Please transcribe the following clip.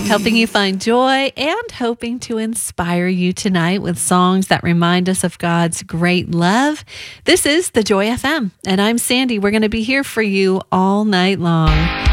helping you find joy and hoping to inspire you tonight with songs that remind us of God's great love. This is the Joy FM, and I'm Sandy. We're going to be here for you all night long.